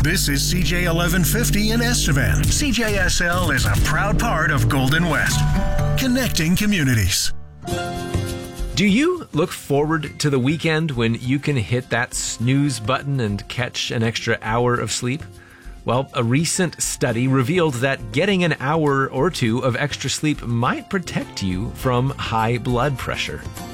This is CJ 1150 in Estevan. CJSL is a proud part of Golden West, connecting communities. Do you look forward to the weekend when you can hit that snooze button and catch an extra hour of sleep? Well, a recent study revealed that getting an hour or two of extra sleep might protect you from high blood pressure.